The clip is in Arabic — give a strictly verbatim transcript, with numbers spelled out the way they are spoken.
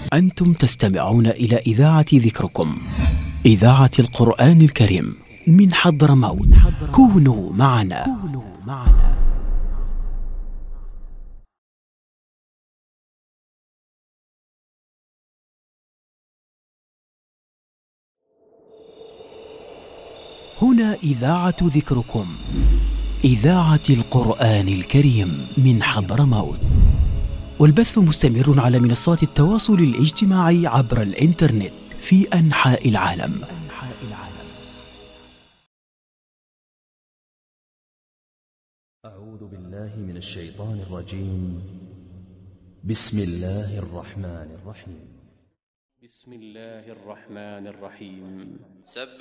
أنتم تستمعون إلى إذاعة ذكركم، إذاعة القرآن الكريم من حضرموت. كونوا معنا. هنا إذاعة ذكركم، إذاعة القرآن الكريم من حضرموت، والبث مستمر على منصات التواصل الاجتماعي عبر الإنترنت في أنحاء العالم. أعوذ بالله من الشيطان الرجيم. بسم الله الرحمن الرحيم. بسم الله الرحمن الرحيم.